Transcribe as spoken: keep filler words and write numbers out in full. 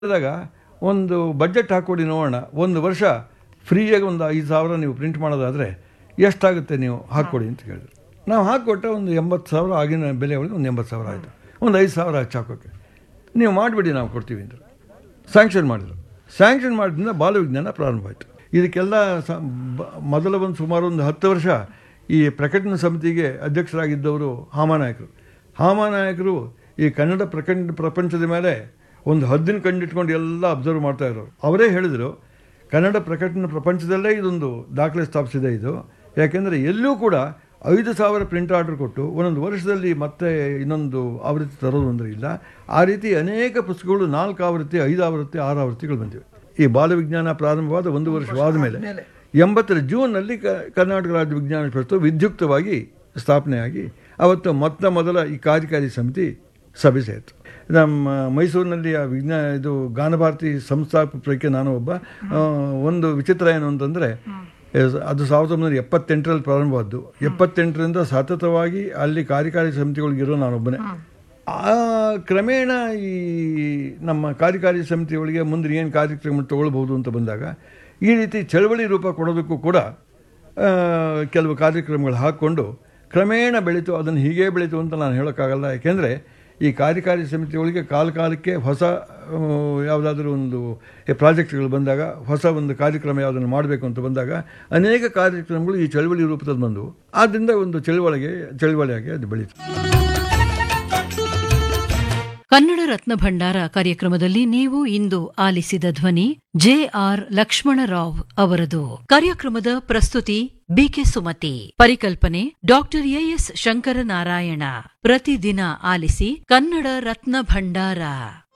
ಹೇಳಿದಾಗ ಒಂದು ಬಡ್ಜೆಟ್ ಹಾಕ್ಕೊಡಿ ನೋಡೋಣ, ಒಂದು ವರ್ಷ ಫ್ರೀಯಾಗಿ ಒಂದು ಐದು ಸಾವಿರ ನೀವು ಪ್ರಿಂಟ್ ಮಾಡೋದಾದರೆ ಎಷ್ಟಾಗುತ್ತೆ ನೀವು ಹಾಕ್ಕೊಡಿ ಅಂತ ಕೇಳಿದ್ರು. ನಾವು ಹಾಕ್ಕೊಟ್ಟೆ ಒಂದು ಎಂಬತ್ತು ಸಾವಿರ, ಆಗಿನ ಬೆಲೆ ಒಳಗೆ ಒಂದು ಎಂಬತ್ತು ಸಾವಿರ ಆಯಿತು. ಒಂದು ಐದು ಸಾವಿರ ಹಚ್ಚಿ ಹಾಕೋಕ್ಕೆ ನೀವು ಮಾಡಿಬಿಡಿ, ನಾವು ಕೊಡ್ತೀವಿ ಅಂದರು. ಸ್ಯಾಂಕ್ಷನ್ ಮಾಡಿದರು. ಸ್ಯಾಂಕ್ಷನ್ ಮಾಡಿದ್ರಿಂದ ಬಾಲವಿಜ್ಞಾನ ಪ್ರಾರಂಭ ಆಯಿತು. ಇದಕ್ಕೆಲ್ಲ ಸ ಮೊದಲ ಒಂದು ಸುಮಾರು ಒಂದು ಹತ್ತು ವರ್ಷ ಈ ಪ್ರಕಟಣಾ ಸಮಿತಿಗೆ ಅಧ್ಯಕ್ಷರಾಗಿದ್ದವರು ಹಾಮಾನಾಯಕರು. ಹಾಮಾನಾಯಕರು ಈ ಕನ್ನಡ ಪ್ರಕಟ ಪ್ರಪಂಚದ ಮೇಲೆ ಒಂದು ಹದ್ದಿನ ಕಂಡಿಟ್ಕೊಂಡು ಎಲ್ಲ ಅಬ್ಸರ್ವ್ ಮಾಡ್ತಾ ಇರೋರು. ಅವರೇ ಹೇಳಿದರು, ಕನ್ನಡ ಪ್ರಕಟಣಾ ಪ್ರಪಂಚದಲ್ಲೇ ಇದೊಂದು ದಾಖಲೆ ಸ್ಥಾಪಿಸಿದೆ ಇದು. ಯಾಕೆಂದರೆ ಎಲ್ಲೂ ಕೂಡ ಐದು ಸಾವಿರ ಪ್ರಿಂಟ್ ಆರ್ಡರ್ ಕೊಟ್ಟು ಒಂದೊಂದು ವರ್ಷದಲ್ಲಿ ಮತ್ತೆ ಇನ್ನೊಂದು ಆವೃತ್ತಿ ತರೋದು ಅಂದರೆ ಇಲ್ಲ. ಆ ರೀತಿ ಅನೇಕ ಪುಸ್ತಕಗಳು ನಾಲ್ಕು ಆವೃತ್ತಿ, ಐದು ಆವೃತ್ತಿ, ಆರು ಆವೃತ್ತಿಗಳು ಬಂದಿವೆ. ಈ ಬಾಲವಿಜ್ಞಾನ ಪ್ರಾರಂಭವಾದ ಒಂದು ವರ್ಷವಾದ ಮೇಲೆ ಎಂಬತ್ತರ ಜೂನ್ನಲ್ಲಿ ಕ ಕರ್ನಾಟಕ ರಾಜ್ಯ ವಿಜ್ಞಾನ ಪರಿಷತ್ತು ವಿದ್ಯುಕ್ತವಾಗಿ ಸ್ಥಾಪನೆಯಾಗಿ ಅವತ್ತು ಮೊತ್ತ ಮೊದಲ ಈ ಕಾರ್ಯಕಾರಿ ಸಮಿತಿ ಸಭೆ ಸೇರಿತು. ನಮ್ಮ ಮೈಸೂರಿನಲ್ಲಿ ಆ ವಿಜ್ಞಾನ ಇದು ಗಾನಭಾರತಿ ಸಂಸ್ಥಾಪಕರಿಗೆ ನಾನು ಒಬ್ಬ. ಒಂದು ವಿಚಿತ್ರ ಏನು ಅಂತಂದರೆ, ಅದು ಸಾವಿರದ ಒಂಬೈನೂರ ಎಪ್ಪತ್ತೆಂಟರಲ್ಲಿ ಪ್ರಾರಂಭವಾದ್ದು. ಎಪ್ಪತ್ತೆಂಟರಿಂದ ಸತತವಾಗಿ ಅಲ್ಲಿ ಕಾರ್ಯಕಾರಿ ಸಮಿತಿಗಳಿಗಿರೋ ನಾನೊಬ್ಬನೇ. ಆ ಕ್ರಮೇಣ ಈ ನಮ್ಮ ಕಾರ್ಯಕಾರಿ ಸಮಿತಿಯೊಳಗೆ ಮುಂದೆ ಏನು ಕಾರ್ಯಕ್ರಮ ತಗೊಳ್ಬೋದು ಅಂತ ಬಂದಾಗ ಈ ರೀತಿ ಚಳವಳಿ ರೂಪ ಕೊಡೋದಕ್ಕೂ ಕೂಡ ಕೆಲವು ಕಾರ್ಯಕ್ರಮಗಳು ಹಾಕ್ಕೊಂಡು ಕ್ರಮೇಣ ಬೆಳೀತು. ಅದನ್ನು ಹೀಗೇ ಬೆಳೀತು ಅಂತ ನಾನು ಹೇಳೋಕ್ಕಾಗಲ್ಲ. ಯಾಕೆಂದರೆ ಈ ಕಾರ್ಯಕಾರಿ ಸಮಿತಿಯೊಳಗೆ ಕಾಲ ಕಾಲಕ್ಕೆ ಹೊಸ ಯಾವುದಾದ್ರೂ ಒಂದು ಪ್ರಾಜೆಕ್ಟ್ಗಳು ಬಂದಾಗ, ಹೊಸ ಒಂದು ಕಾರ್ಯಕ್ರಮ ಯಾವುದನ್ನು ಮಾಡಬೇಕು ಅಂತ ಬಂದಾಗ ಅನೇಕ ಕಾರ್ಯಕ್ರಮಗಳು ಈ ಚಳವಳಿ ರೂಪದಲ್ಲಿ ಬಂದವು. ಆದ್ದರಿಂದ ಒಂದು ಚಳವಳಿಗೆ ಚಳವಳಿಯಾಗಿ ಅದು ಬೆಳೀತು. ಕನ್ನಡ ರತ್ನ ಭಂಡಾರ ಕಾರ್ಯಕ್ರಮದಲ್ಲಿ ನೀವು ಇಂದು ಆಲಿಸಿದ ಧ್ವನಿ ಜೆ ಆರ್ ಲಕ್ಷ್ಮಣರಾವ್ ಅವರದು. ಕಾರ್ಯಕ್ರಮದ ಪ್ರಸ್ತುತಿ ಬಿಕೆ ಸುಮತಿ. ಪರಿಕಲ್ಪನೆ ಡಾಕ್ಟರ್ ಎಎಸ್ ಶಂಕರನಾರಾಯಣ. ಪ್ರತಿದಿನ ಆಲಿಸಿ ಕನ್ನಡ ರತ್ನ ಭಂಡಾರ.